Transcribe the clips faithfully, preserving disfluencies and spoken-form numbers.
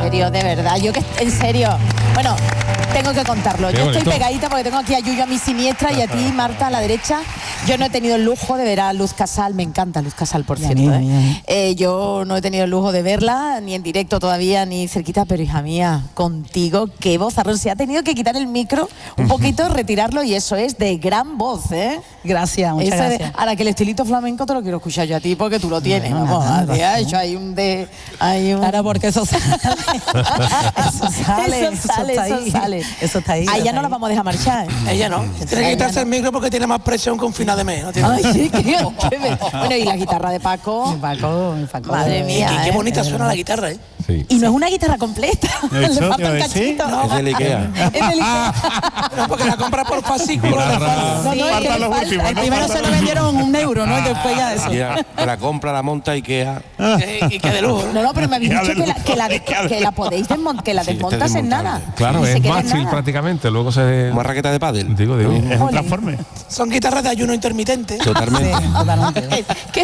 serio, de verdad. Yo que, en serio. Bueno, tengo que contarlo. Qué Yo bonito. estoy pegadita porque tengo aquí a Yuyu a mi siniestra y a ti, Marta, a la derecha. Yo no he tenido el lujo de ver a Luz Casal. Me encanta Luz Casal, por cierto. mía, ¿eh? mía. Eh, yo no he tenido el lujo de verla, ni en directo todavía, ni cerquita, pero hija mía, contigo, qué vozarrón. Se ha tenido que quitar el micro un poquito, retirarlo, y eso es de gran voz, ¿eh? Gracias, muchas Esa de- gracias. ahora que el estilito flamenco te lo quiero escuchar yo a ti porque tú lo tienes. Bueno, Vamos, nada, te ha hecho hay un de. Hay un... Claro, porque eso sale. Eso sale, eso sale, está eso ahí. sale. Eso está ahí. A ella está no la ahí. vamos a dejar marchar, ¿eh? Ella no. Tiene que quitarse el micro porque tiene más presión que un final de mes. ¿No? Tiene- Ay, sí, qué, qué be- Bueno, y la guitarra de Paco. Mi Paco, mi Paco. Madre Y mía. qué, qué ¿eh? bonita suena la guitarra, ¿eh? Sí. Y no es una guitarra completa. Le Eso falta te iba un a decir. cachito. Es del Ikea. Es del Ikea. No, porque la compra por fascículo. le Guitarra. falta. No, no, es que Falta le los falta. últimos, El ¿no? primero se lo vendieron un euro, ¿no? Y después ya eso. Ya, que la compra, la monta Ikea. Eh, Y que de lujo. No, no, pero me habéis Ya dicho de que la, que la, lujo. que la podéis desmontar, que la Sí, desmontas está en nada. desmontable. Claro, Y se es queda en mástil nada. prácticamente. Luego se. Una raqueta de pádel. Digo, digo. Es un Ole. transforme. Son guitarras de ayuno intermitente. Totalmente. Sí, totalmente. ¿Qué?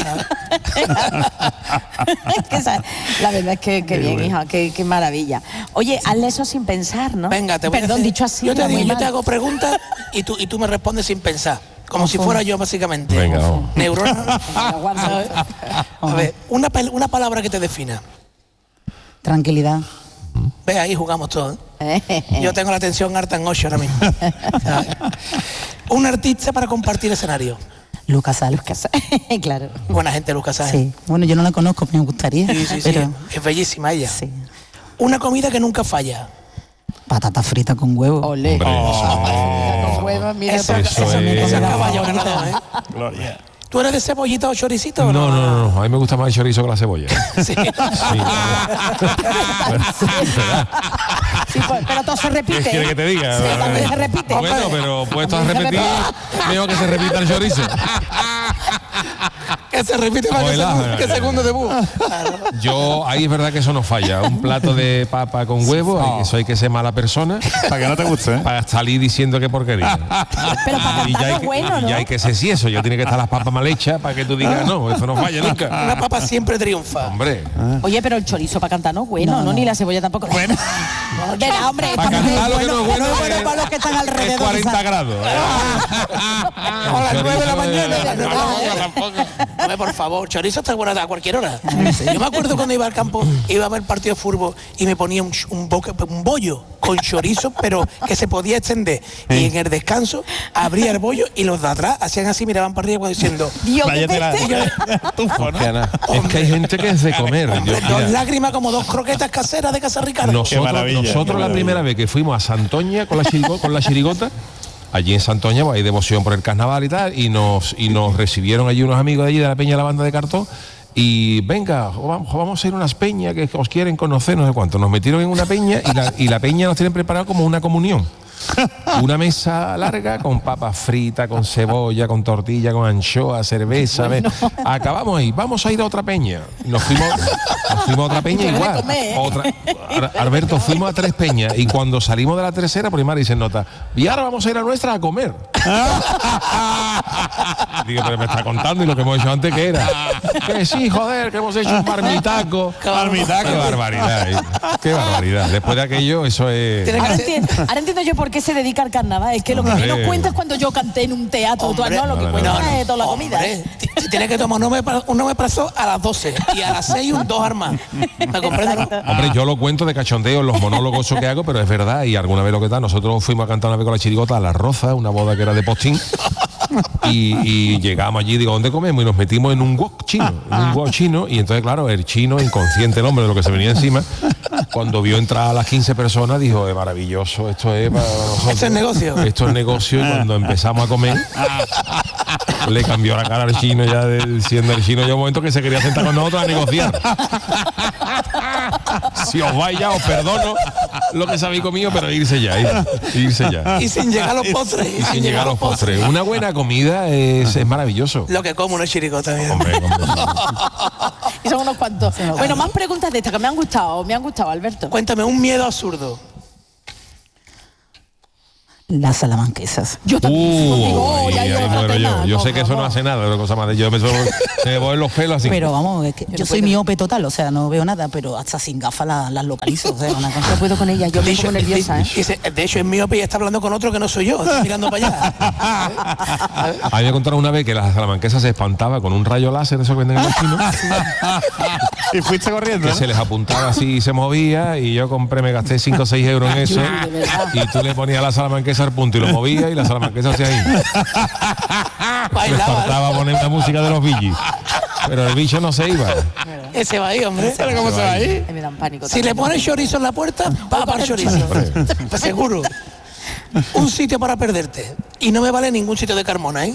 Que esa- la verdad es que, que bien, hija, qué, qué maravilla. Oye, hazle eso sin pensar, ¿no? Venga, te voy Perdón, a decir- dicho así. Yo te, era digo, muy yo mal. te hago preguntas y tú, y tú me respondes sin pensar. Como si fuera yo, básicamente. Venga, vamos. Neurona. La guardo. A ver, una, pel- una palabra que te defina. Tranquilidad. Ve, ahí jugamos todos. ¿eh? Yo tengo la atención harta en ocho ahora mismo. ¿Sabes? Un artista para compartir escenario. Lucas Sal. Claro. Buena gente, Lucas Sáenz. Sí. Bueno, yo no la conozco, me gustaría. Sí, sí, sí. Pero Es bellísima ella. sí. Una comida que nunca falla. Patata frita con huevo. Ole. Hombre, Con huevos, mira. Eso, eso eso, es- ese comida caballo favorita. ganador, ¿eh? Gloria. ¿Tú eres de cebollita o choricito o No, no? no, no, no. A mí me gusta más el chorizo que la cebolla. Sí. Sí. Sí, pues, pero todo se repite. ¿Qué quiere que te diga? Sí, también se repite. Bueno, pero puesto a También se repetir, repite. mejor que se repita el chorizo. Que se repite más O que, el segundo, ajo. que segundo debut. Yo, ahí es verdad que eso no falla. Un plato de papa con huevo, hay- eso hay que ser mala persona Para que no te guste, ¿eh? para salir diciendo que porquería. Pero para Y ya cantar hay no es que, bueno, y ¿no? ya hay que ser si eso. Yo tiene que estar las papas mal hechas para que tú digas, no, eso no falla nunca. Una papa siempre triunfa. Hombre, Oye, pero el chorizo para cantar no es bueno, No, ¿no? no. Ni la cebolla tampoco. Bueno. Venga, hombre. para estamos- cantar lo que no es bueno no es bueno es- para los que están es alrededor. cuarenta grados. A las nueve de la mañana. No, No, no, tampoco. Hombre, por favor, chorizo está bueno a cualquier hora. Yo me acuerdo cuando iba al campo, iba a ver partido de fútbol y me ponía un, ch- un, boca- un bollo con chorizo, pero que se podía extender. Y en el descanso abría el bollo y los de atrás hacían así, miraban para arriba como diciendo, Dios, qué Váyate la peste. tufo, ¿no? Que Ana, Es que hay gente que es de comer. Yo- hombre, mira, dos lágrimas como dos croquetas caseras de Casa Ricardo. Nosotros, maravilla, qué nosotros la maravilla. primera vez que fuimos a Santoña con la, chirigo- con la chirigota, allí en Santoña pues, hay devoción por el carnaval y tal, y nos, y nos recibieron allí unos amigos de allí de la Peña de la Banda de Cartón, y venga, vamos, vamos a ir a unas peñas que os quieren conocer, no sé cuánto. Nos metieron en una peña y la, y la peña nos tienen preparado como una comunión. Una mesa larga con papas fritas, con cebolla, con tortilla, con anchoa, cerveza. ¿ves? Acabamos ahí, vamos a ir a otra peña. Nos fuimos, nos fuimos a otra peña Pero de igual. comer, ¿eh? Otra, Ar- Alberto, fuimos a tres peñas y cuando salimos de la tercera, por Mari se nota, y ahora vamos a ir a nuestra a comer. Digo, pero me está contando y lo que hemos hecho antes, ¿qué era? Que sí, joder, que hemos hecho un marmitaco. Marmitaco. Qué barbaridad, ¿eh? Qué barbaridad. Después de aquello, eso es... Tiene que Ahora ser- entiendo, ahora entiendo yo por qué se dedica al carnaval. Es que lo que Hombre. menos cuenta es cuando yo canté en un teatro. Tú- Hombre, no, lo que no, no, cuenta no. es toda la comida. Hombre, t- t- tiene que tomar un omepra- un omeprazol a las doce y a las seis un dos armas. ¿Me comprendes? no? Hombre, yo lo cuento de cachondeo en los monólogos eso que hago, pero es verdad, y alguna vez lo que tal, nosotros fuimos a cantar una vez con la chirigota a La Roza, una boda que era de postín, y, y llegamos allí, digo, ¿dónde comemos? Y nos metimos en un wok chino, en un wok chino, y entonces, claro, el chino, inconsciente el hombre de lo que se venía encima, cuando vio entrar a las quince personas, dijo, es maravilloso, esto es para nosotros. Esto es negocio. Esto es negocio, y cuando empezamos a comer, le cambió la cara al chino, ya de- siendo el chino ya un momento que se quería sentar con nosotros a negociar. Si os vais ya, os perdono lo que se habéis comido, pero irse ya, ir- irse ya. Y sin llegar a los postres. Y sin llegar a los postres. Una buena comida es, es maravilloso. Lo que como una chirigota también. Hombre, hombre, sí. Y son unos cuantos. Bueno, más preguntas de estas que me han gustado. Me han gustado, Alberto. Cuéntame, un miedo absurdo. Las salamanquesas. Yo también. contigo, Uh, ya ahí, hay ahí otro muero tema, yo. Yo no, sé que eso no vamos. hace nada, una cosa más de yo me, suelo- se me ponen los pelos así. Pero vamos, es que yo, no soy puedo. miope total, o sea, no veo nada, pero hasta sin gafas las las localizo. O sea, una cosa. No puedo con ella, yo me pongo nerviosa, ¿eh? Dice, de hecho, es miope y está hablando con otro que no soy yo. Está mirando para allá. A mí me contaron una vez que la salamanquesa se espantaba con un rayo láser, eso que venden en los chinos, Y fuiste corriendo. que ¿no? se les apuntaba así y se movía, y yo compré, me gasté cinco o seis euros en eso, de verdad. y tú le ponías la salamanquesa al punto y lo movías y la salamanquesa hacía ahí. Me Bailaba. faltaba poner una música de los Bee Gees. Pero el bicho no se iba. Ese va ahí, hombre. ¿Pero cómo se va ahí? Ay, me dan pánico. Si le también. pones chorizo en la puerta, va para el chorizo. Pues seguro. Un sitio para perderte. Y no me vale ningún sitio de Carmona, ¿eh?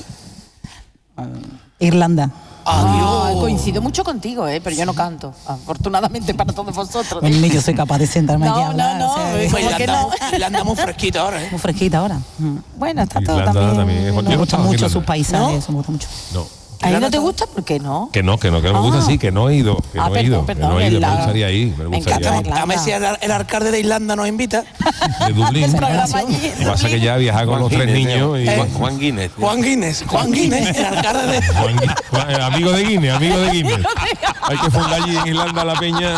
Irlanda. Ah, Adiós. coincido mucho contigo, ¿eh? Pero yo no canto. Afortunadamente para todos vosotros. Bueno, ni yo soy capaz de sentarme No, aquí a hablar. no, o sea, no, es ¿cómo Pues que Irlanda, no? Irlanda muy fresquito ahora, ¿eh? muy fresquita ahora. Mm. Bueno, está todo Irlanda también. también es- ¿no? Yo Me no gustan estaba en mucho Irlanda. sus paisajes, ¿No? eso me gusta mucho. No. ¿A mí no te Irlanda- gusta? ¿Por qué no? Que no, que no, que no me gusta Ah. así, que no he ido, que Ah, no he perdón, ido, que perdón, no he ido, en la- me gustaría ir, me me gustaría encanta ir. Irlanda. A ver si el, el alcalde de Irlanda nos invita. De Dublín. El Lo programa allí. que pasa es que ya viajar con Juan los tres Guinness, niños y... tío. Juan, Juan Guinness. tío. Juan Guinness. Juan Guinness, el alcalde de... Juan Gui- Juan- eh, amigo de Guinness, amigo de Guinness. Hay que fundar allí en Irlanda la peña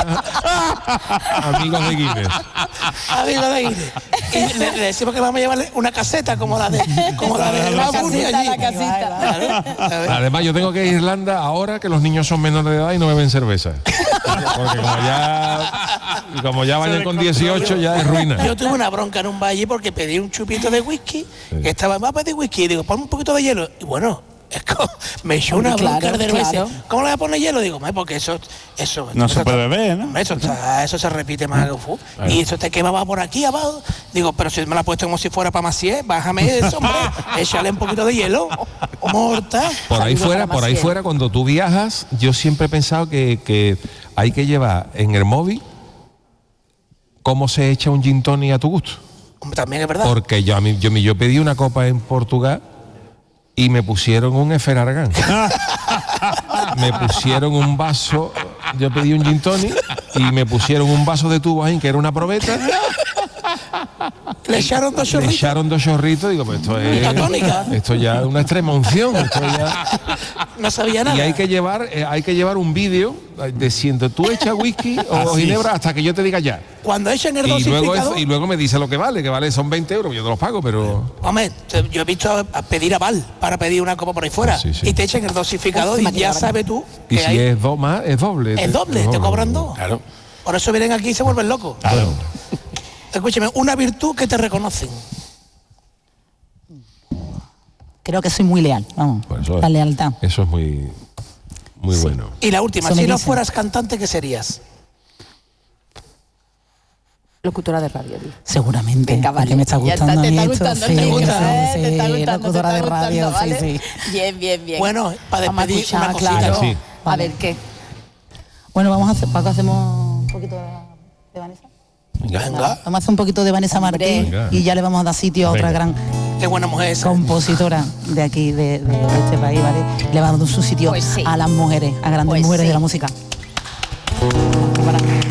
Amigos de Guinness. Amigo de Guinness. Y le, le decimos que vamos a llevarle una caseta como la de como la de La Raúl casita, allí. la casita. Claro, a ver. Además, yo tengo que ir a Irlanda ahora que los niños son menores de edad y no beben cerveza. Porque como ya, y como ya vayan con dieciocho, ya es ruina. Yo tuve una bronca en un valle porque pedí un chupito de whisky, que estaba, va a pedir whisky, y digo, ponme un poquito de hielo. Y bueno, es como, me echó una Hombre, bronca claro, de cerveza. claro. ¿Cómo le voy a poner hielo? Digo, "Mae, porque eso, eso. No eso se puede está- beber, ¿no? Hombre, Eso, está- eso se repite más que fu. Y eso te quemaba por aquí abajo. Digo, pero si me la has puesto como si fuera para Macié, bájame eso, hombre. Échale un poquito de hielo. Morta. Por ahí Saludos fuera, para por ahí Maciel. fuera, cuando tú viajas, yo siempre he pensado que, que hay que llevar en el móvil cómo se echa un gin tonic a tu gusto. Hombre, también es verdad. Porque yo, a mí, yo, me- yo pedí una copa en Portugal y me pusieron un Eferargan. Me pusieron un vaso, yo pedí un gin tonic y me pusieron un vaso de tubo ahí, que era una probeta. Le echaron dos Le chorritos. echaron dos chorritos, digo, pues esto es. Una tónica. Esto ya es una extrema unción. Esto ya- No sabía nada. y hay que llevar, eh, hay que llevar un vídeo de si tú echas whisky o Así. ginebra hasta que yo te diga ya. Cuando echan el Y luego, dosificador. es- y luego me dice lo que vale, que vale son veinte euros, yo te los pago, pero. Hombre, te- yo he visto a, a pedir aval para pedir una copa por ahí fuera. Sí, sí. Y te echan el dosificador Uf, y ya maquinaria. sabes tú Y que si hay- es dos más, es doble. es doble, te cobran dos. Claro. Por eso vienen aquí y se vuelven locos. Claro. Escúchame, una virtud que te reconocen. Creo que soy muy leal, vamos. Pues eso, la lealtad. Eso es muy, muy bueno. Y la última, Eso me si no dicen. fueras cantante, ¿qué serías? Locutora de radio, tío. Seguramente. Venga, vale. porque me está Ya gustando te a mí está esto. gustando, sí, te gusta, sí, ¿eh? sí, Te está gustando, te locutora está de radio, gustando, sí, ¿vale? sí. Bien, bien, bien. Bueno, para Vamos a despedir escuchar, una cosita. claro. Sí. A ver, ¿qué? Bueno, vamos a hacer, Paco, hacemos un poquito de, de Vanessa. Venga, Vamos a hacer un poquito de Vanessa Hombre. Martín Venga. y ya le vamos a dar sitio a otra Venga. gran qué buena mujer esa. compositora de aquí, de, de este país, ¿vale? Le vamos a dar su sitio Pues sí. a las mujeres, a grandes Pues mujeres sí. de la música. Para-